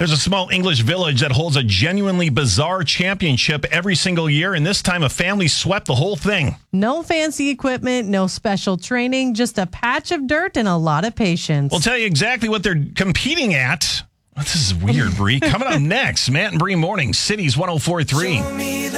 There's a small English village that holds a genuinely bizarre championship every single year, and this time a family swept the whole thing. No fancy equipment, no special training, just a patch of dirt and a lot of patience. We'll tell you exactly what they're competing at. This is weird, Bree. Coming up next, Matt and Bree Morning, Cities 104.3.